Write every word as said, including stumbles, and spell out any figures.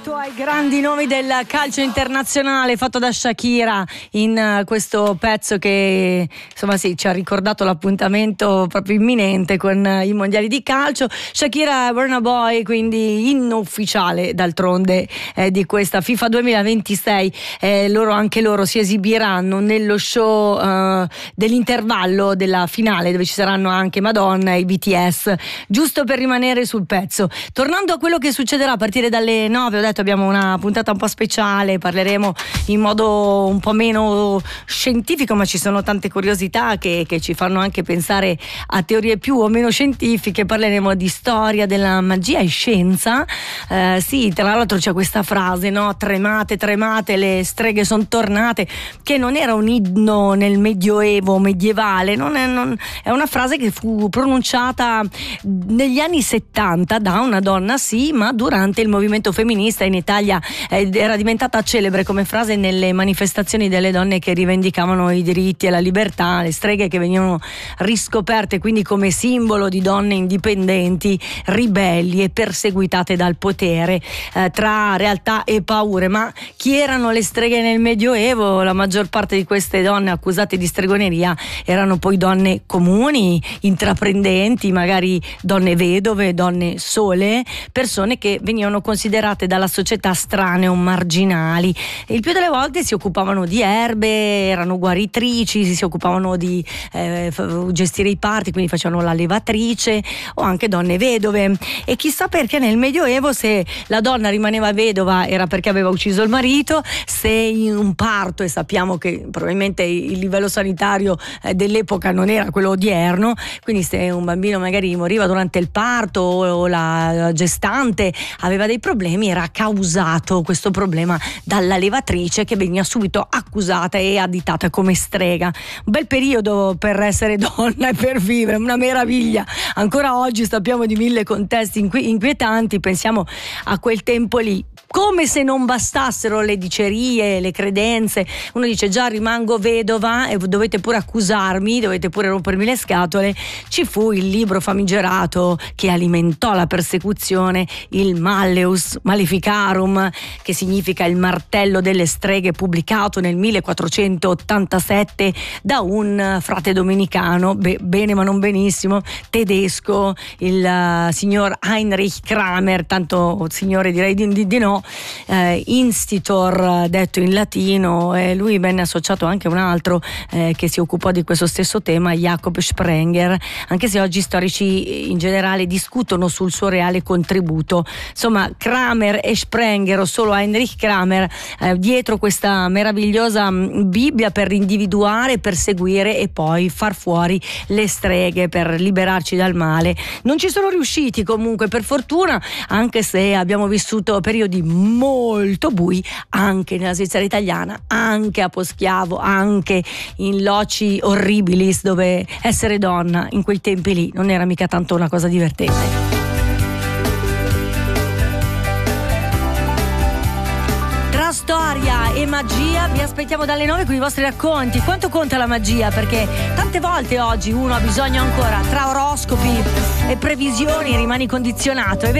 Dedicato ai grandi nomi del calcio internazionale, fatto da Shakira in uh, questo pezzo che insomma sì, ci ha ricordato l'appuntamento proprio imminente con uh, i mondiali di calcio. Shakira Burna Boy, quindi inno ufficiale d'altronde eh, di questa FIFA duemilaventisei. Eh, loro anche loro si esibiranno nello show uh, dell'intervallo della finale, dove ci saranno anche Madonna e i B T S, giusto per rimanere sul pezzo. Tornando a quello che succederà a partire dalle nove, ho detto abbiamo una puntata un po' speciale, parleremo in modo un po' meno scientifico, ma ci sono tante curiosità che, che ci fanno anche pensare a teorie più o meno scientifiche. Parleremo di storia della magia e scienza. Eh, sì, tra l'altro c'è questa frase, no? Tremate, tremate, le streghe sono tornate, che non era un inno nel medioevo medievale, non è, non, è una frase che fu pronunciata negli anni settanta da una donna, sì, ma durante il movimento femminista in Italia eh, era diventata celebre come frase nelle manifestazioni delle donne che rivendicavano i diritti e la libertà, le streghe che venivano riscoperte quindi come simbolo di donne indipendenti, ribelli e perseguitate dal potere, eh, tra realtà e paure. Ma chi erano le streghe nel Medioevo? La maggior parte di queste donne accusate di stregoneria erano poi donne comuni, intraprendenti, magari donne vedove, donne sole, persone che venivano considerate dalla società strane o marginali. E il più delle volte si occupavano di erbe, erano guaritrici, si occupavano di eh, gestire i parti, quindi facevano la levatrice, o anche donne vedove. E chissà perché nel Medioevo, se la donna rimaneva vedova era perché aveva ucciso il marito, se in un parto, e sappiamo che probabilmente il livello sanitario eh, dell'epoca non era quello odierno, quindi se un bambino magari moriva durante il parto o la gestante aveva dei problemi, era causato questo problema dalla levatrice, che veniva subito accusata e additata come strega. Un bel periodo per essere donna e per vivere, una meraviglia. Ancora oggi sappiamo di mille contesti inqui- inquietanti, pensiamo a quel tempo lì. Come se non bastassero le dicerie, le credenze, uno dice già rimango vedova e dovete pure accusarmi, dovete pure rompermi le scatole. Ci fu il libro famigerato che alimentò la persecuzione, il Malleus Maleficarum, che significa il martello delle streghe, pubblicato nel millequattrocentottantasette da un frate domenicano, be- bene ma non benissimo, tedesco, il uh, signor Heinrich Kramer, tanto signore direi di, di, di no, eh, Institor detto in latino, e lui venne associato anche a un altro eh, che si occupò di questo stesso tema, Jakob Sprenger, anche se oggi storici in generale discutono sul suo reale contributo. Insomma, Kramer e Sprenger, o solo Heinrich Kramer, eh, dietro questa meravigliosa Bibbia per individuare, perseguire e poi far fuori le streghe, per liberarci dal male. Non ci sono riusciti comunque, per fortuna, anche se abbiamo vissuto periodi molto bui anche nella Svizzera italiana, anche a Poschiavo, anche in loci horribilis, dove essere donna in quei tempi lì non era mica tanto una cosa divertente. Tra storia e magia vi aspettiamo dalle nove con i vostri racconti. Quanto conta la magia? Perché tante volte oggi uno ha bisogno ancora, tra oroscopi e previsioni, rimani condizionato.